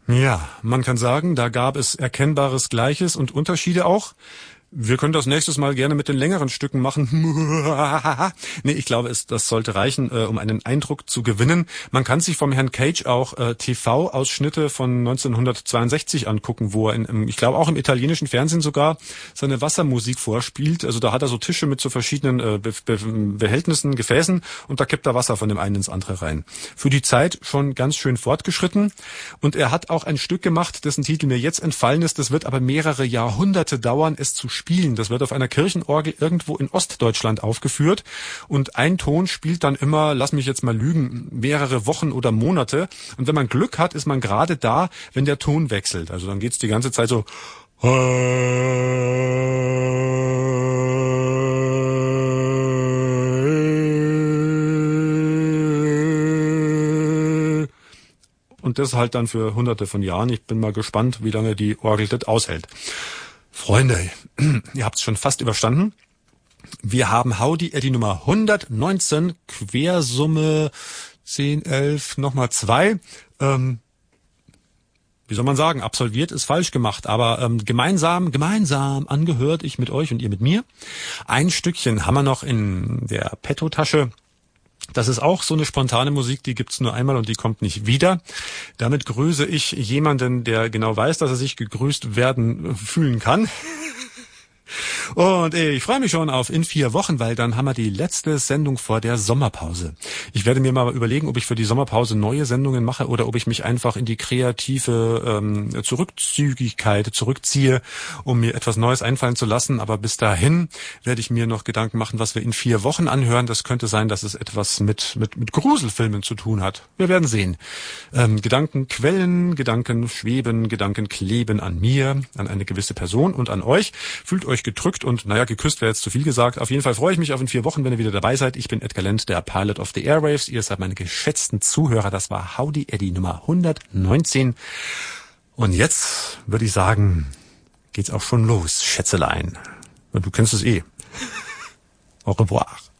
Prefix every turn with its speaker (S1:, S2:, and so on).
S1: Ja, man kann sagen, da gab es erkennbares Gleiches und Unterschiede auch. Wir können das nächstes Mal gerne mit den längeren Stücken machen. Nee, ich glaube, das sollte reichen, um einen Eindruck zu gewinnen. Man kann sich vom Herrn Cage auch TV-Ausschnitte von 1962 angucken, wo er, ich glaube auch im italienischen Fernsehen sogar, seine Wassermusik vorspielt. Also da hat er so Tische mit so verschiedenen Behältnissen, Gefäßen und da kippt er Wasser von dem einen ins andere rein. Für die Zeit schon ganz schön fortgeschritten. Und er hat auch ein Stück gemacht, dessen Titel mir jetzt entfallen ist. Das wird aber mehrere Jahrhunderte dauern, es zu spielen. Das wird auf einer Kirchenorgel irgendwo in Ostdeutschland aufgeführt und ein Ton spielt dann immer, lass mich jetzt mal lügen, mehrere Wochen oder Monate und wenn man Glück hat, ist man gerade da, wenn der Ton wechselt. Also dann geht's die ganze Zeit so und das halt dann für hunderte von Jahren. Ich bin mal gespannt, wie lange die Orgel das aushält. Freunde, ihr habt es schon fast überstanden. Wir haben Howdy Eddie Nummer 119, Quersumme 10, 11, nochmal 2. Wie soll man sagen, absolviert ist falsch gemacht, aber gemeinsam angehört, ich mit euch und ihr mit mir. Ein Stückchen haben wir noch in der Petto-Tasche. Das ist auch so eine spontane Musik, die gibt's nur einmal und die kommt nicht wieder. Damit grüße ich jemanden, der genau weiß, dass er sich gegrüßt werden fühlen kann. Und ich freue mich schon auf in 4 Wochen, weil dann haben wir die letzte Sendung vor der Sommerpause. Ich werde mir mal überlegen, ob ich für die Sommerpause neue Sendungen mache oder ob ich mich einfach in die kreative Zurückzügigkeit zurückziehe, um mir etwas Neues einfallen zu lassen. Aber bis dahin werde ich mir noch Gedanken machen, was wir in 4 Wochen anhören. Das könnte sein, dass es etwas mit Gruselfilmen zu tun hat. Wir werden sehen. Gedanken quellen, Gedanken schweben, Gedanken kleben an mir, an eine gewisse Person und an euch. Fühlt euch gedrückt und, geküsst wäre jetzt zu viel gesagt. Auf jeden Fall freue ich mich auf in 4 Wochen, wenn ihr wieder dabei seid. Ich bin Edgar Lendt, der Pilot of the Airwaves. Ihr seid meine geschätzten Zuhörer. Das war Howdy Eddie Nummer 119. Und jetzt würde ich sagen, geht's auch schon los, Schätzelein. Und du kennst es eh. Au revoir.